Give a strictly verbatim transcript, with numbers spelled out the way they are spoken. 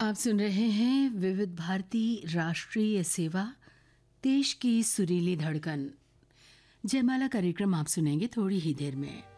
आप सुन रहे हैं विविध भारती राष्ट्रीय सेवा, देश की सुरीली धड़कन। जयमाला कार्यक्रम आप सुनेंगे थोड़ी ही देर में।